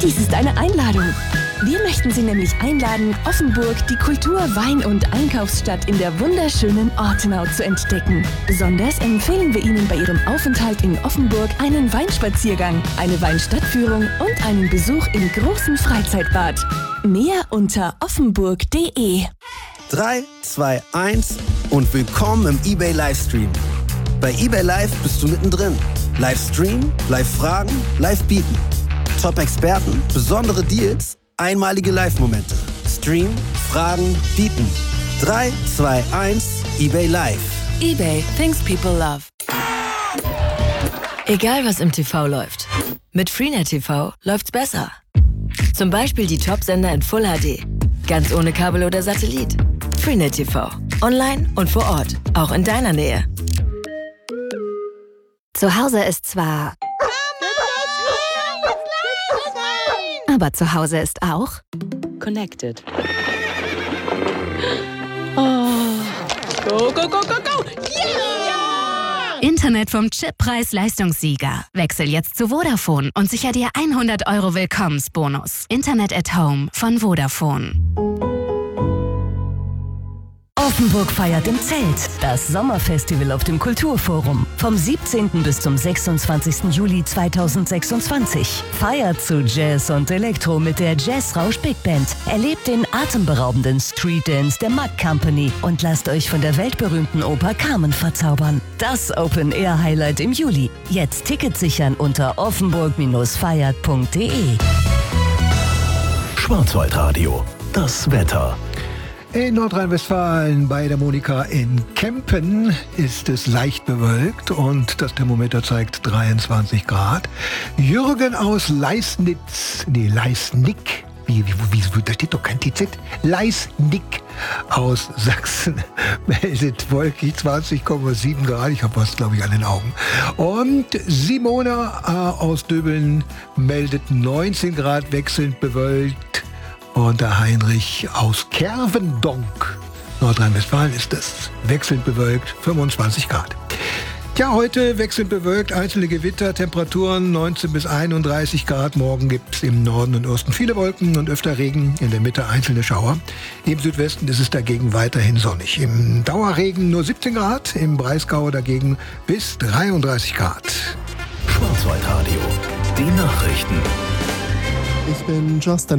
Dies ist eine Einladung. Wir möchten Sie nämlich einladen, Offenburg, die Kultur-, Wein- und Einkaufsstadt in der wunderschönen Ortenau zu entdecken. Besonders empfehlen wir Ihnen bei Ihrem Aufenthalt in Offenburg einen Weinspaziergang, eine Weinstadtführung und einen Besuch im großen Freizeitbad. Mehr unter offenburg.de. 3, 2, 1 und willkommen im eBay Livestream. Bei eBay Live bist du mittendrin. Livestream, Live-Fragen, Live-Bieten. Top-Experten, besondere Deals, einmalige Live-Momente. Stream, Fragen, Bieten. 3, 2, 1, eBay Live. eBay, things people love. Egal was im TV läuft, mit Freenet TV läuft's besser. Zum Beispiel die Top-Sender in Full HD. Ganz ohne Kabel oder Satellit. Freenet TV. Online und vor Ort. Auch in deiner Nähe. Zu Hause ist zwar... Aber zu Hause ist auch... Connected. Oh. Go, go, go, go, go! Yeah! Internet vom Chip Preis-Leistungssieger. Wechsel jetzt zu Vodafone und sicher dir 100 € Willkommensbonus. Internet at Home von Vodafone. Offenburg feiert im Zelt. Das Sommerfestival auf dem Kulturforum. Vom 17. bis zum 26. Juli 2026. Feiert zu Jazz und Elektro mit der Jazzrausch Big Band. Erlebt den atemberaubenden Street Dance der Mack Company und lasst euch von der weltberühmten Oper Carmen verzaubern. Das Open-Air-Highlight im Juli. Jetzt Tickets sichern unter offenburg-feiert.de. Schwarzwaldradio. Das Wetter. In Nordrhein-Westfalen bei der Monika in Kempen ist es leicht bewölkt und das Thermometer zeigt 23 Grad. Jürgen aus Leisnick, da steht doch kein TZ, Leisnick aus Sachsen meldet wolkig 20,7 Grad. Ich habe was, glaube ich, an den Augen. Und Simona aus Döbeln meldet 19 Grad wechselnd bewölkt. Und der Heinrich aus Kervendonk, Nordrhein-Westfalen, ist es wechselnd bewölkt, 25 Grad. Ja, heute wechselnd bewölkt, einzelne Gewitter, Temperaturen 19 bis 31 Grad. Morgen gibt es im Norden und Osten viele Wolken und öfter Regen, in der Mitte einzelne Schauer. Im Südwesten ist es dagegen weiterhin sonnig. Im Dauerregen nur 17 Grad, im Breisgau dagegen bis 33 Grad. Schwarzwaldradio. Die Nachrichten. Ich bin Justin.